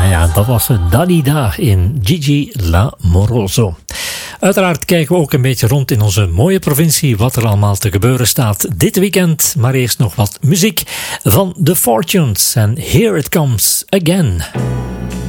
Ja, dat was Dalida in Gigi L'Amoroso. Uiteraard kijken we ook een beetje rond in onze mooie provincie wat er allemaal te gebeuren staat dit weekend. Maar eerst nog wat muziek van The Fortunes en Here It Comes Again.